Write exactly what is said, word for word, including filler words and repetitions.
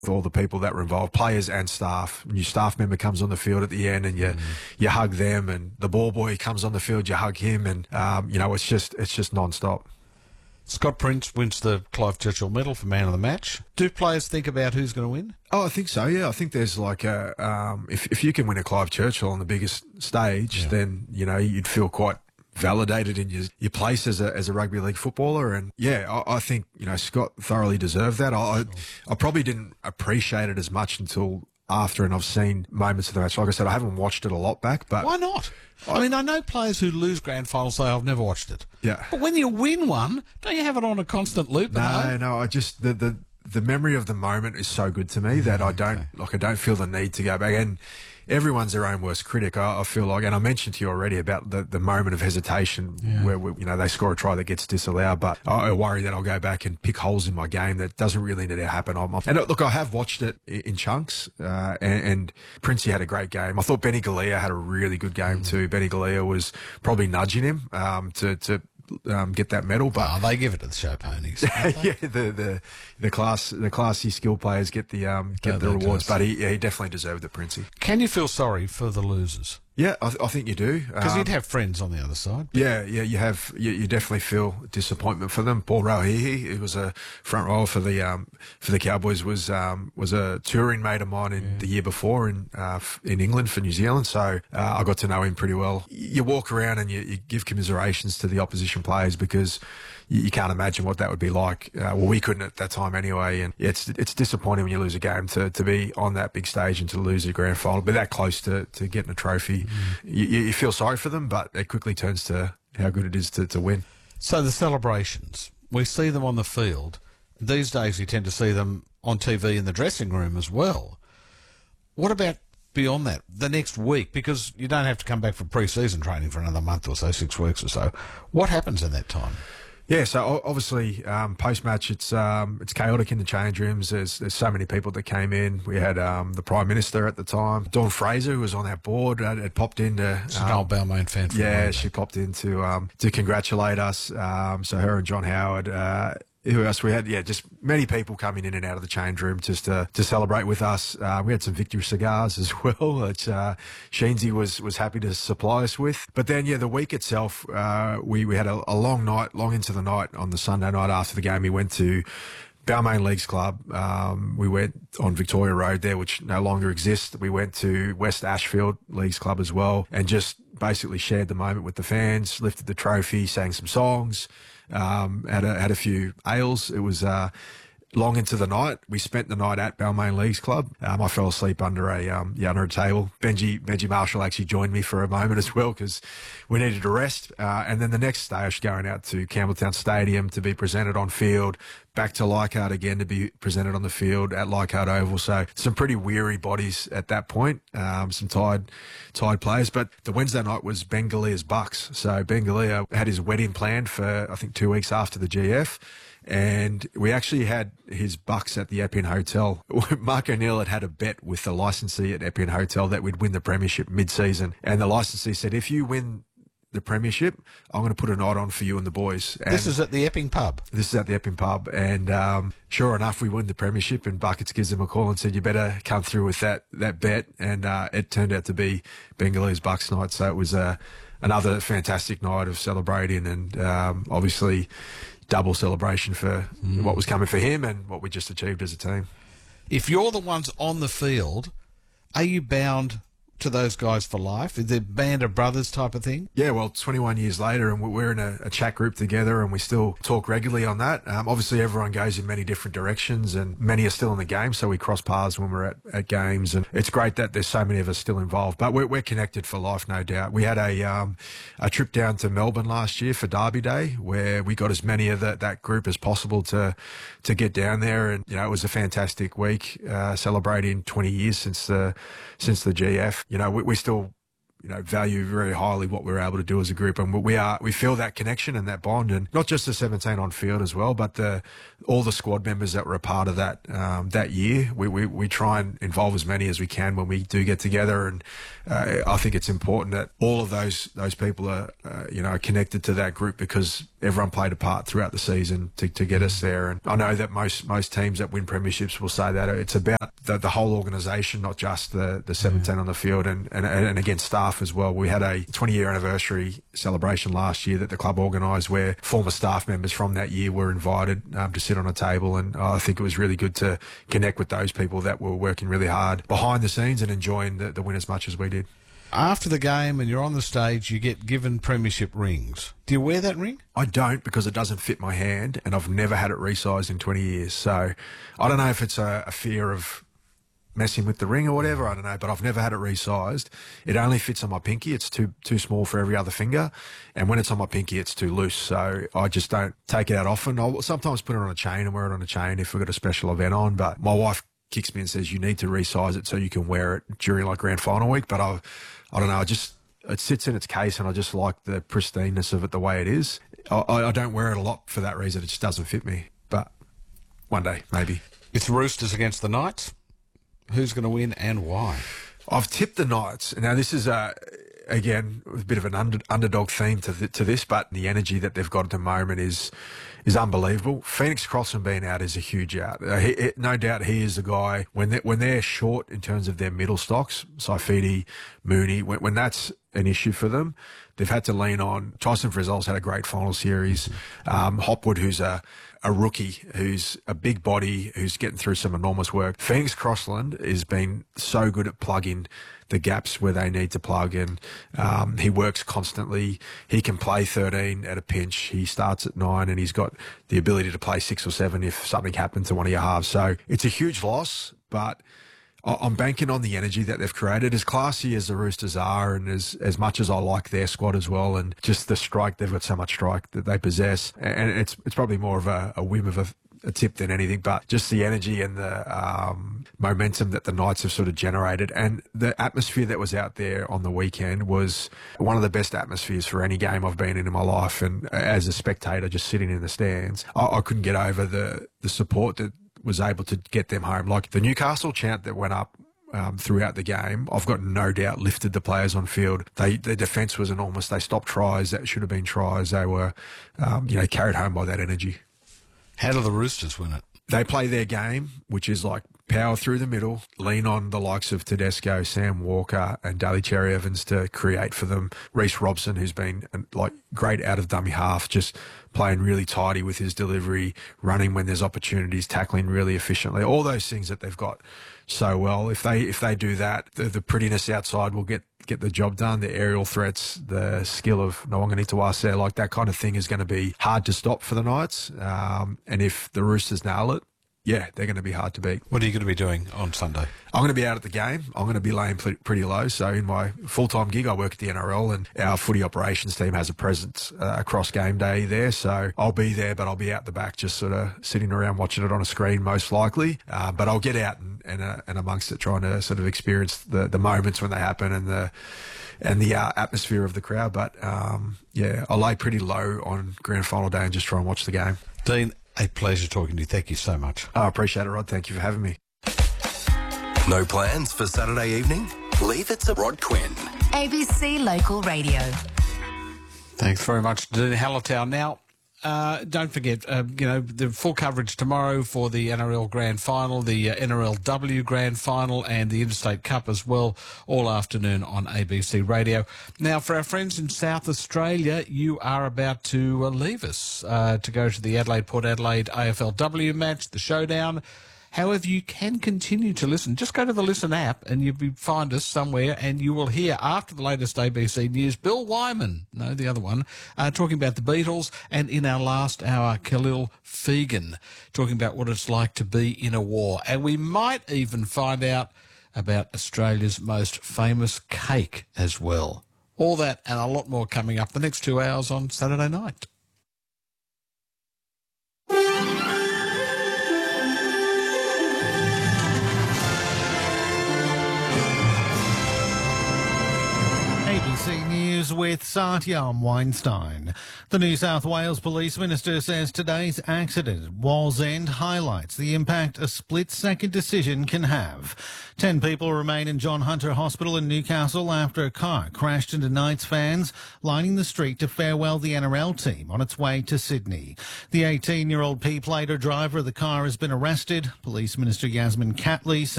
all the people that were involved, players and staff. New staff member comes on the field at the end, and you mm. you hug them, and the ball boy comes on the field, you hug him, and um, you know it's just it's just non-stop. Scott Prince wins the Clive Churchill Medal for Man of the Match. Do players think about who's going to win? Oh, I think so, yeah. I think there's like a, um, if, if you can win a Clive Churchill on the biggest stage, yeah. then, you know, you'd feel quite validated in your, your place as a as a rugby league footballer. And, yeah, I, I think, you know, Scott thoroughly deserved that. I, sure. I, I probably didn't appreciate it as much until after, and I've seen moments of the match. Like I said, I haven't watched it a lot back, but... Why not? I, I mean, I know players who lose grand finals say, I've never watched it. Yeah. But when you win one, don't you have it on a constant loop? No, no, I just... the the The memory of the moment is so good to me that I don't, okay. like, I don't feel the need to go back. And everyone's their own worst critic. I, I feel like, and I mentioned to you already about the, the moment of hesitation yeah. where, we, you know, they score a try that gets disallowed, but I, I worry that I'll go back and pick holes in my game that doesn't really need to happen. I'm, and look, I have watched it in chunks, uh, and, and Princey had a great game. I thought Benny Galea had a really good game mm. too. Benny Galea was probably nudging him, um, to, to, Um, get that medal, but oh, they give it to the show ponies. yeah, the the the class the classy skill players get the um get the rewards, but he, yeah, he definitely deserved it, Princey. Can you feel sorry for the losers? Yeah, I, th I think you do, because um, you'd have friends on the other side. Yeah, yeah, you have. You, you definitely feel disappointment for them. Paul Rohihi, who was a front rower for the um for the Cowboys, was um was a touring mate of mine in yeah. the year before in uh in England for New Zealand. So uh, I got to know him pretty well. You walk around and you, you give commiserations to the opposition players because you, you can't imagine what that would be like. Uh, well, we couldn't at that time anyway. And yeah, it's it's disappointing when you lose a game to to be on that big stage and to lose a grand final, be that close to to getting a trophy. You, you feel sorry for them, but it quickly turns to how good it is to, to win. So the celebrations, we see them on the field. These days you tend to see them on T V in the dressing room as well. What about beyond that, the next week? Because you don't have to come back for pre-season training for another month or so, six weeks or so. What happens in that time? Yeah, so obviously um, post-match it's um, it's chaotic in the change rooms. There's there's so many people that came in. We had um, the Prime Minister at the time, Dawn Fraser, who was on our board, had, had popped in to... She's an old Balmain fan. Yeah, she popped in to, um, to congratulate us. Um, so her and John Howard... Uh, Who else we had? Yeah, just many people coming in and out of the change room just to, to celebrate with us. Uh, we had some victory cigars as well, which uh, Sheensy was was happy to supply us with. But then, yeah, the week itself, uh, we, we had a, a long night, long into the night on the Sunday night after the game. We went to Balmain Leagues Club. Um, we went on Victoria Road there, which no longer exists. We went to West Ashfield Leagues Club as well and just basically shared the moment with the fans, lifted the trophy, sang some songs. Um, had a, had a few ales. It was, uh, long into the night. We spent the night at Balmain Leagues Club. Um, I fell asleep under a, um, yeah, under a table. Benji, Benji Marshall actually joined me for a moment as well because we needed a rest. Uh, and then the next day I was going out to Campbelltown Stadium to be presented on field, back to Leichhardt again to be presented on the field at Leichhardt Oval. So some pretty weary bodies at that point, um, some tired, tired players. But the Wednesday night was Ben Galea's Bucks. So Ben Galea had his wedding planned for, I think, two weeks after the G F. And we actually had his Bucks at the Epping Hotel. Mark O'Neill had had a bet with the licensee at Epping Hotel that we'd win the premiership mid-season. And the licensee said, if you win the premiership, I'm going to put a night on for you and the boys. And this is at the Epping pub? This is at the Epping pub. And um, sure enough, we won the premiership, and Buckets gives him a call and said, you better come through with that that bet. And uh, it turned out to be Ben Galea's Bucks night. So it was uh, another fantastic night of celebrating, and um, obviously double celebration for mm. what was coming for him and what we just achieved as a team. If you're the ones on the field, are you bound to those guys for life? Is it band of brothers type of thing? Yeah, well, twenty-one years later, and we're in a, a chat group together, and we still talk regularly on that. Um, obviously, everyone goes in many different directions, and many are still in the game, so we cross paths when we're at, at games, and it's great that there's so many of us still involved. But we're, we're connected for life, no doubt. We had a um, a trip down to Melbourne last year for Derby Day, where we got as many of the, that group as possible to to get down there, and you know, it was a fantastic week, uh, celebrating twenty years since the since the G F. You know, we, we still you know, value very highly what we're able to do as a group, and we are we feel that connection and that bond, and not just the seventeen on field as well, but the all the squad members that were a part of that um, that year. We, we we try and involve as many as we can when we do get together, and uh, I think it's important that all of those those people are uh, you know connected to that group, because everyone played a part throughout the season to, to get us there. And I know that most most teams that win premierships will say that it's about the, the whole organisation, not just the the seventeen on the field, and, and and again staff as well. We had a twenty year anniversary celebration last year that the club organised, where former staff members from that year were invited um, to sit on a table, and I think it was really good to connect with those people that were working really hard behind the scenes and enjoying the, the win as much as we did. After the game and you're on the stage, you get given premiership rings. Do you wear that ring? I don't, because it doesn't fit my hand, and I've never had it resized in twenty years. So I don't know if it's a, a fear of messing with the ring or whatever, I don't know, but I've never had it resized. It only fits on my pinky. It's too too small for every other finger, and when it's on my pinky, it's too loose, so I just don't take it out often. I'll sometimes put it on a chain and wear it on a chain if we've got a special event on, but my wife kicks me and says you need to resize it so you can wear it during like grand final week. But I I don't know, I just it sits in its case, and I just like the pristineness of it the way it is. I, I don't wear it a lot for that reason. It just doesn't fit me, but one day maybe. It's Roosters against the Knights. Who's going to win and why? I've tipped the Knights. Now, this is, uh, again, a bit of an under, underdog theme to, th- to this, but the energy that they've got at the moment is is unbelievable. Phoenix Crossland being out is a huge out. Uh, he, he, no doubt he is the guy, when they're, when they're short in terms of their middle stocks, Saifidi, Mooney, when, when that's an issue for them, they've had to lean on. Tyson Frizzell's had a great final series. Um, Hopwood, who's a, a rookie, who's a big body, who's getting through some enormous work. Phoenix Crossland has been so good at plugging the gaps where they need to plug, and um, he works constantly. He can play thirteen at a pinch. He starts at nine, and he's got the ability to play six or seven if something happened to one of your halves. So it's a huge loss, but I'm banking on the energy that they've created. As classy as the Roosters are, and as as much as I like their squad as well, and just the strike, they've got so much strike that they possess, and it's it's probably more of a, a whim of a, a tip than anything, but just the energy and the um, momentum that the Knights have sort of generated, and the atmosphere that was out there on the weekend was one of the best atmospheres for any game I've been in in my life. And as a spectator, just sitting in the stands, I, I couldn't get over the the support that was able to get them home. Like the Newcastle chant that went up um, throughout the game, I've got no doubt lifted the players on field. They, their defence was enormous. They stopped tries that should have been tries. They were, um, you know, carried home by that energy. How do the Roosters win it? They play their game, which is like power through the middle, lean on the likes of Tedesco, Sam Walker and Daly Cherry Evans to create for them. Reece Robson, who's been like great out of dummy half, just playing really tidy with his delivery, running when there's opportunities, tackling really efficiently. All those things that they've got so well. If they if they do that, the, the prettiness outside will get get the job done. The aerial threats, the skill of Nawaqanitawase, like that kind of thing is going to be hard to stop for the Knights. Um, and if the Roosters nail it, yeah, they're going to be hard to beat. What are you going to be doing on Sunday? I'm going to be out at the game. I'm going to be laying pretty low. So in my full-time gig, I work at the N R L, and our footy operations team has a presence uh, across game day there. So I'll be there, but I'll be out the back just sort of sitting around watching it on a screen most likely. Uh, but I'll get out and, and, uh, and amongst it trying to sort of experience the, the moments when they happen and the and the uh, atmosphere of the crowd. But um, yeah, I'll lay pretty low on grand final day and just try and watch the game. Dean, a pleasure talking to you. Thank you so much. I appreciate it, Rod. Thank you for having me. No plans for Saturday evening? Leave it to Rod Quinn. A B C Local Radio. Thanks very much, Dean Hallertau. Now, uh, don't forget, uh, you know, the full coverage tomorrow for the N R L Grand Final, the uh, N R L W Grand Final and the Interstate Cup as well, all afternoon on A B C Radio. Now, for our friends in South Australia, you are about to uh, leave us uh, to go to the Adelaide-Port Adelaide A F L W match, the Showdown. However, you can continue to listen. Just go to the Listen app and you'll be, find us somewhere, and you will hear, after the latest A B C News, Bill Wyman, no, the other one, uh, talking about the Beatles, and in our last hour, Khalil Fegan, talking about what it's like to be in a war. And we might even find out about Australia's most famous cake as well. All that and a lot more coming up the next two hours on Saturday night. News with Satyam Weinstein. The New South Wales Police Minister says today's accident at Wallsend highlights the impact a split-second decision can have. Ten people remain in John Hunter Hospital in Newcastle after a car crashed into Knights fans lining the street to farewell the N R L team on its way to Sydney. The eighteen-year-old P-plater driver of the car has been arrested. Police Minister Yasmin Catley said